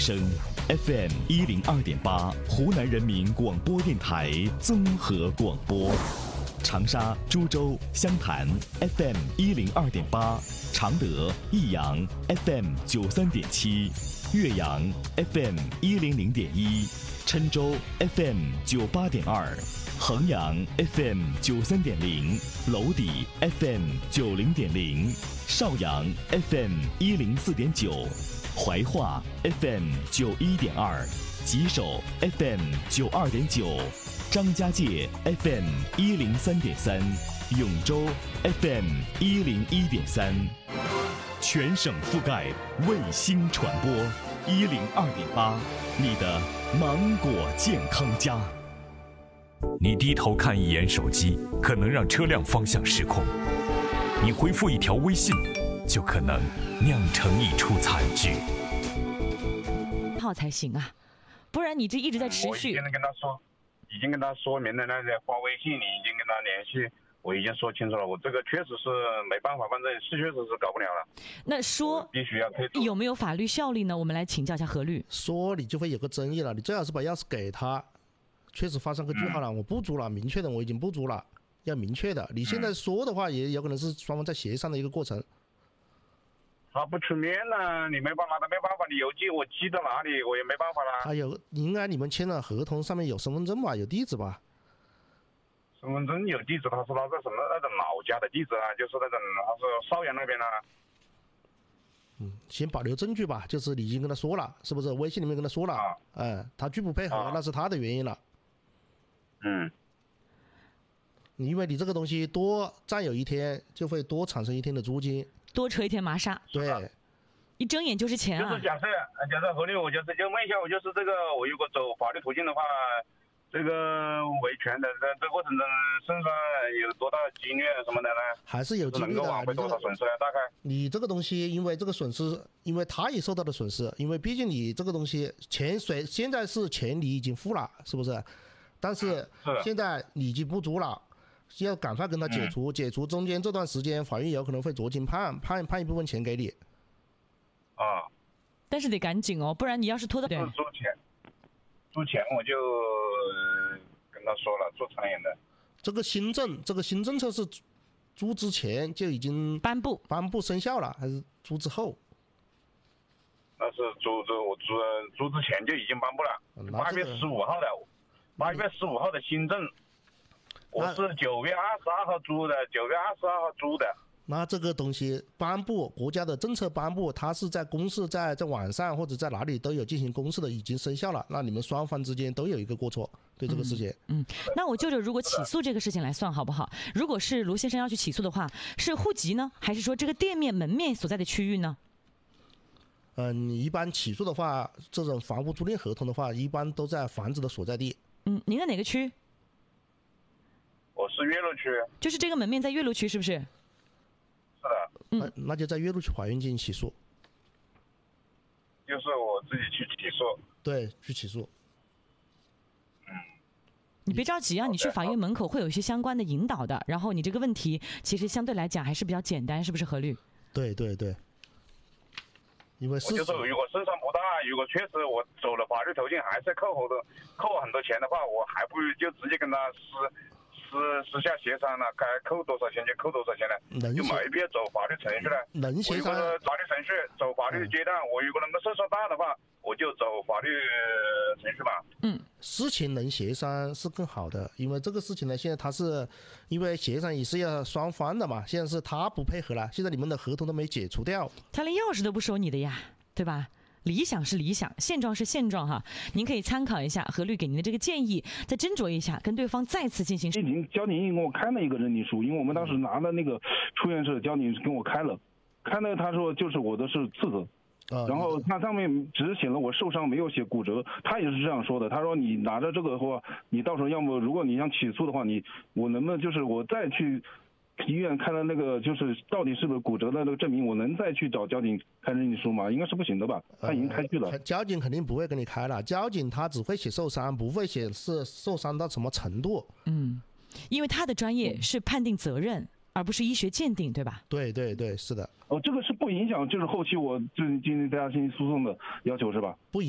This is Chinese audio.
声 FM102.8，湖南人民广播电台综合广播。长沙、株洲、湘潭 FM102.8，常德、益阳 FM93.7，岳阳 FM100.1，郴州 FM98.2，衡阳 FM93.0，娄底 FM90.0，邵阳 FM104.9，怀化 FM91.2，吉首 FM92.9，张家界 FM103.3，永州 FM101.3，全省覆盖卫星传播102.8，你的芒果健康家。 你低头看一眼手机，可能让车辆方向失控；你回复一条微信，就可能酿成一出惨剧。 好才行啊，不然你这一直在持续。 我已经跟他说明了，那个发微信，你已经跟他联系，我已经说清楚了。我这个确实是没办法，反正是确实是搞不了了。 那说必须要退出， 有没有法律效力呢？我们来请教一下何律。 说你就会有个争议了，你最好是把钥匙给他，确实发生个句号了，我不租了，明确的我已经不租了，要明确的。你现在说的话，也有可能是双方在协商的一个过程。 他不出面了，你没办法，你邮寄我寄到哪里，我也没办法了。 他有，应该你们签了合同，上面有身份证吧，有地址吧？ 身份证有地址，他是他在什么那种老家的地址啊，就是那种他是邵阳那边啊。 先保留证据吧，就是你已经跟他说了，是不是？微信里面跟他说了，他拒不配合，那是他的原因了。因为你这个东西多占有一天，就会多产生一天的租金。 多扯一天麻纱， 对， 一睁眼就是钱啊！ 就是假设何律，我就问一下，我就是这个，我如果走法律途径的话，这个维权的这过程中身上有多大几率什么的呢？ 还是有几率的。 能够会多少损失呢？大概你这个东西，因为这个损失，因为他也受到了损失，因为毕竟你这个东西钱现在是钱你已经付了，是不是？但是现在你已经不租了。要赶快跟他解除，解除中间这段时间，法院有可能会酌情判一部分钱给你。 但是得赶紧哦，不然你要是拖到租钱我就跟他说了，做餐饮的。这个新政策是租之前就已经颁布生效了，还是租之后？ 那是租之前就已经颁布了，8月15号的新政。我是9月22号租的， 那这个东西颁布，国家的政策颁布，它是在公示在网上或者在哪里都有进行公示的，已经生效了。那你们双方之间都有一个过错，对这个事情。 那我就着如果起诉这个事情来算好不好？如果是卢先生要去起诉的话，是户籍呢，还是说这个店面门面所在的区域呢？ 一般起诉的话，这种房屋租赁合同的话，一般都在房子的所在地。 您在哪个区？ 我是岳麓区， 就是这个门面在岳麓区，是不是？ 是的。 那就在岳麓区法院进行起诉。 就是我自己去起诉。 对，去起诉。 你别着急啊，你去法院门口会有一些相关的引导的。然后你这个问题其实相对来讲还是比较简单，是不是何律？ 对。因为我就说，如果胜算不大，如果确实我走了法律途径还是扣很多钱的话，我还不如就直接跟他私下协商了，该扣多少钱就扣多少钱了，就没必要走法律程序了。 能协商？ 法律程序走法律阶段，我如果能够胜算大的话，我就走法律程序吧。 事情能协商是更好的，因为这个事情呢，现在他是因为协商也是要双方的嘛，现在是他不配合了，现在你们的合同都没解除掉， 他连钥匙都不收你的呀，对吧？理想是理想，现状是现状哈。您可以参考一下何律给您的这个建议，再斟酌一下，跟对方再次进行。 交警给我开了一个认定书，因为我们当时拿了那个出院室，交警跟我开了，他说就是我的是次子。然后他上面只写了我受伤，没有写骨折，他也是这样说的。他说你拿着这个的话，你到时候要么如果你想起诉的话，我能不能就是我再去医院看了那个就是到底是不是骨折的那个证明，我能再去找交警开认定书吗？应该是不行的吧？他已经开去了。 交警肯定不会给你开了，交警他只会写受伤，不会写是受伤到什么程度。 因为他的专业是判定责任，而不是医学鉴定，对吧？ 对，是的。 这个是不影响就是后期我进行大家进行诉讼的要求是吧？ 不影